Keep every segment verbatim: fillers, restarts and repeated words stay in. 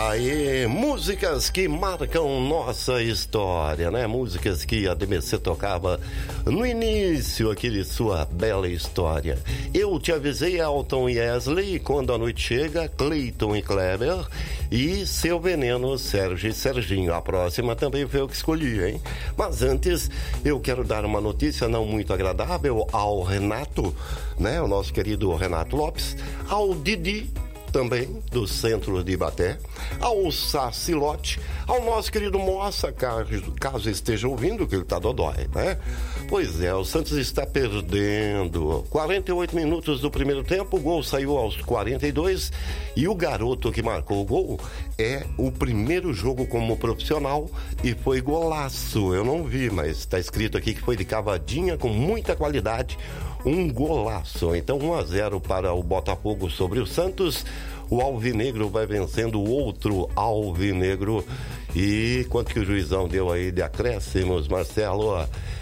Aí, músicas que marcam nossa história, né? Músicas que a D B C tocava no início aqui de sua bela história. Eu te avisei, Elton e Wesley, quando a noite chega, Cleiton e Kleber, e Seu Veneno, Sérgio e Serginho. A próxima também foi eu que escolhi, hein? Mas antes, eu quero dar uma notícia não muito agradável ao Renato, né? O nosso querido Renato Lopes, ao Didi, também do centro de Ibaté, ao Sacilote, ao nosso querido Moça, caso, caso esteja ouvindo, que ele tá dodói, né? Pois é, o Santos está perdendo. quarenta e oito minutos do primeiro tempo, o gol saiu aos quarenta e dois e o garoto que marcou o gol é o primeiro jogo como profissional e foi golaço. Eu não vi, mas está escrito aqui que foi de cavadinha com muita qualidade. Um golaço. Então um a zero para o Botafogo sobre o Santos. O Alvinegro vai vencendo o outro Alvinegro. E quanto que o juizão deu aí de acréscimos, Marcelo?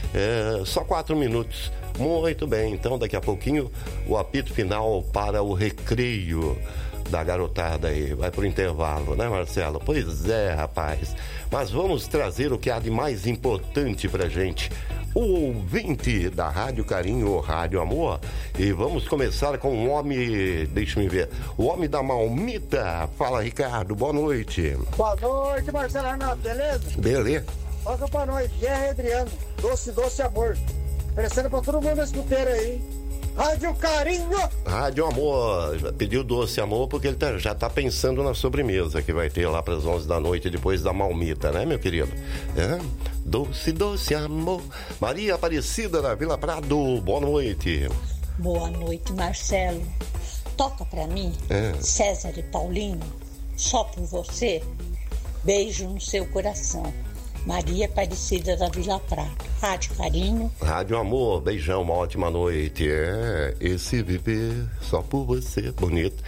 É, só quatro minutos. Muito bem. Então daqui a pouquinho o apito final para o recreio da garotada aí. Vai pro intervalo, né, Marcelo? Pois é, rapaz. Mas vamos trazer o que há de mais importante pra gente. O ouvinte da Rádio Carinho, Rádio Amor. E vamos começar com o homem, deixa-me ver, o homem da Malmita. Fala, Ricardo, boa noite. Boa noite, Marcelo Renato, beleza? Beleza. Toca pra nós, Guerra Adriano, Doce, Doce Amor. Oferecendo pra todo mundo na escuteira aí. Rádio Carinho! Rádio Amor, pediu Doce Amor porque ele tá, já tá pensando na sobremesa que vai ter lá pras onze da noite depois da Malmita, né, meu querido? É? Doce, Doce Amor. Maria Aparecida da Vila Prado, boa noite. Boa noite, Marcelo. Toca pra mim, é. César e Paulinho, só por você. Beijo no seu coração. Maria Aparecida da Vila Prado. Rádio Carinho. Rádio Amor, beijão, uma ótima noite. É, esse viver só por você, bonito.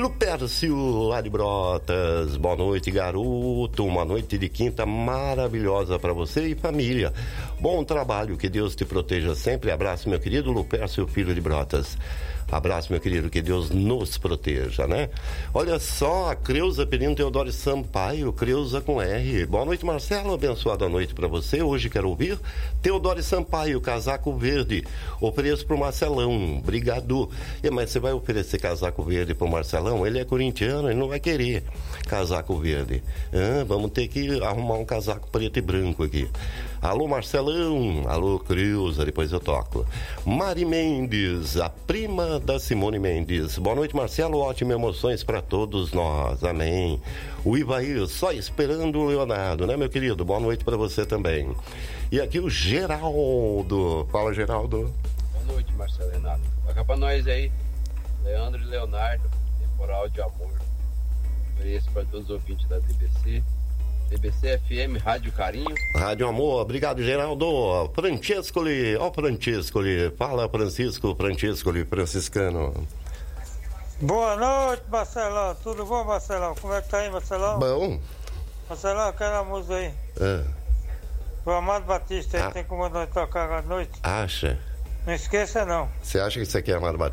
Lupércio lá de Brotas, boa noite, garoto. Uma noite de quinta maravilhosa pra você e família. Bom trabalho, que Deus te proteja sempre. Abraço, meu querido Lupércio, filho de Brotas. Abraço, meu querido, que Deus nos proteja, né? Olha só, a Creuza pedindo Teodoro Sampaio, Creuza com R. Boa noite, Marcelo, abençoada noite pra você. Hoje quero ouvir Teodoro Sampaio, casaco verde. Ofereço pro Marcelão, obrigado. E, mas você vai oferecer casaco verde pro Marcelão? Ele é corintiano, ele não vai querer casaco verde. Ah, vamos ter que arrumar um casaco preto e branco aqui. Alô, Marcelão. Alô, Creuza, depois eu toco. Mari Mendes, a prima da Simone Mendes. Boa noite, Marcelo. Ótimas emoções para todos nós. Amém. O Ivair, só esperando o Leonardo, né, meu querido? Boa noite para você também. E aqui o Geraldo. Fala, Geraldo. Boa noite, Marcelo Renato. Toca pra nós aí. Leandro e Leonardo, Temporal de Amor. Ofereço para todos os ouvintes da D B C. D B C F M, Rádio Carinho. Rádio Amor, obrigado, Geraldo. Francescoli, ó, Francescoli. Fala, Francisco, Francescoli, franciscano. Boa noite, Marcelão. Tudo bom, Marcelão? Como é que tá aí, Marcelão? Bom. Marcelão, aquela música aí. É. O Amado Batista, ah. ele tem como nós tocar à noite. Acha? Não esqueça, não. Você acha que isso aqui é Amado Batista?